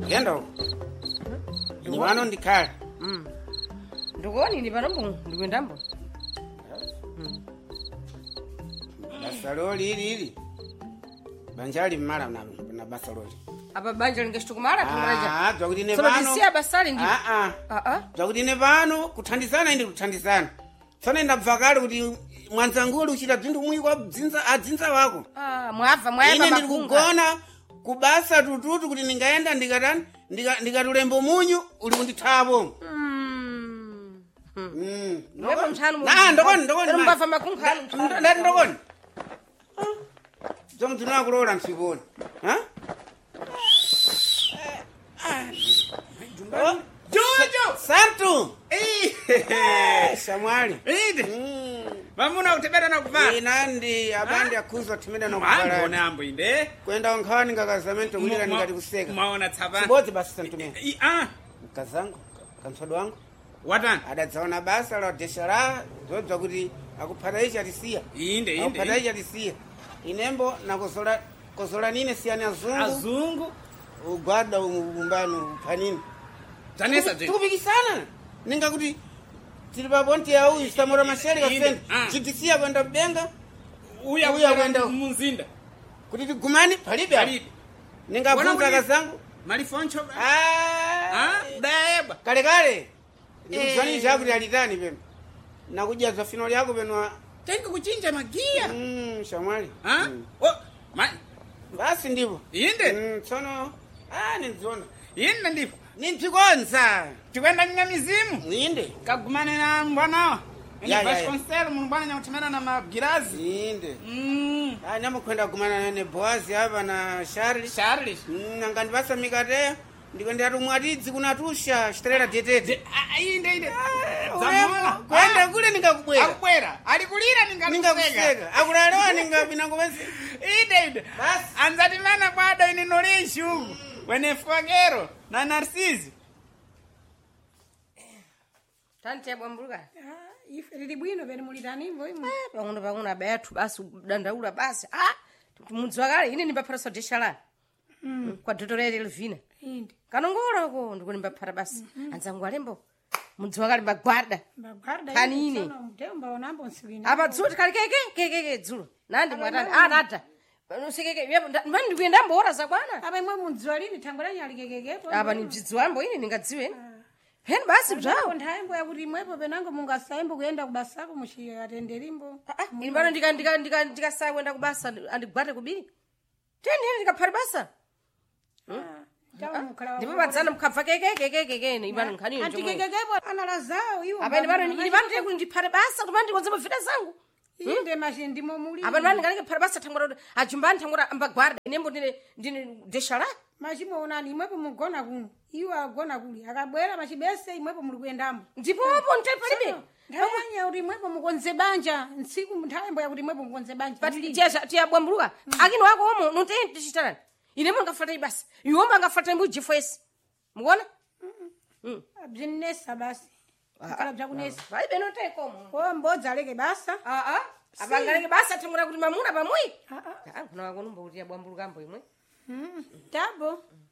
Yendo. Ni wano ndikhala. Ndikuoni ndi panombo ndikuendambo. Basa loli ili. Banjali mmala na basa loli. Apa banja lingeshitukumala kumalaja. Dzakuti ne Sono pano. tisiya basali ndi. Dzakuti ne pano kuthandizana indi kuthandizana. Tsone ndabvakale kuti mwanzangulu uchita bzinthu mwi kwa adzinza wako. Mwava Ine ndiri kugona kubasa tututu kuti ningaenda ndikatani ndikatulembo munyu uli kundithabo. Wepo mthanu mu. Ndokoni. Mbava makunkhani. Ndati ndokoni. Zomwe tinakulola msiponi. Ha? Jojo! Santu! Shamwali. Vamuna utebera na kuvala. Inandi abandi akuza tumenda na kuvala. Mambo nambo inde. Kwenda onkhani ngakazamento kulira ngati kuseka. Maona tsapa. Sibodzi basi santume. Mkazangu, kamswado wangu. Watani? Adadzaona basa la deshara zobza kuti akuphata ichi atisiya. Inde. Akuphata ichi atisiya. Inembo nakozola nine siyani azungu. Ugwada umubumbano panini. Tanesa je. Tukupikisana. Ninga kuti tili pabonti ya uyu samora mashari kasende. Chitisiya kwenda benga. Uya kwenda munzinda. Kuti tigumani palibe. Ninga bunza kazangu. Malifoncho. Daeba. Kale. Nikuzani chakuti alitani peno. Nakujaza finali yako peno. Tenga kuchinja magia. Shamwali. Basi ndipo. Inde. Tsono ninzona. Inde ndipo. Nintikonza. Tikwenda nyamizimu. Inde. Kagumane na mbwana. Ine Vasconcelos mbwana nyakutemana na magirazi. Inde. Nyama kwenda kugumana na Boazi hapa na Charlie. Nangani basa mikate. Ndikwenda tumwatidzi kunatusha chitrela tetete. Inde. Zamona. Kwenda kule ningakubwera. Akubwera. Alikulira ningakuseka. Akulalewa ningabinangobese. Inde. Basi. Anzatimana kwada ine nolishu. Wene Fagero na Narcisi. Tanti abwambuka. Ife lili bwino bene mulitani hivyo hivyo. Panguna betu basi dandaula basi. Mudzwakale ine ndimbaphatsa deshala. Kwa Dr. Elvina. Inde. Kanongola ko ndikulimbaphata basi. Anzangu alembo. Mudzwakale bagwada. Bagwada. Kanine. Sono mtemba onambo nsiwina. Apa dzulo kale keke dzulo. Nandi mwatani. Nada. Usikeke mani ndikuenda mbora zakwana. Apa imwe mudzwalini tangolanya alikekekepo. Apa ni mdzidzwambo ine ningadziwe. Heni basi bzao. Ndhaimbo yakuti imwepo penango mungasaimbo kuyenda kubasako muchiatenderimbo. Ini bano ndikasaya kwenda kubasa andigwate kubiri. Teni ndikaphari basa. Ndipo badzana mukabva keke ine ibano nkhaniyo njomwe. Antikekekepo analazao iwo. Apa ini bano tekuti ndiphare basa kuti ndikonze mavita zangu. Inde mashindimo muli. Apa bano ngalike phare basa thangora ajumbani thangora ambagwarda inembo ndine deshala. Machimo onani imwepo mugona kuno. Iwo agona kuli. Akabwera machibese imwepo muli kuyendamo. Ndipo opo ntepalibe. Ndawanya kuti imwepo mukonze banja. Ntsiku nthaimbo yakuti imwepo mukonze banja. Pati tiyabwambuluka. Akino wako omo notenti tichitana. Inembo ngafata ibasa. Iwomba ngafata imbu jifwesi. Mukona? Abzinesa basi. Akala bzakunesa. Vaibe notekomo. Ko mbodza aleke basa. Abangaleke basa thangora kuti mamuna pamwi. Kuna wako numba kuti yabwambulukambo imwe. Tabo.